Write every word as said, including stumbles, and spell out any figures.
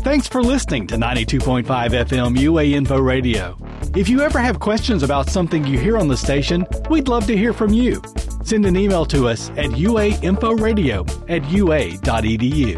Thanks for listening to ninety-two point five F M U A Info Radio. If you ever have questions about something you hear on the station, we'd love to hear from you. Send an email to us at uainforadio at ua dot edu.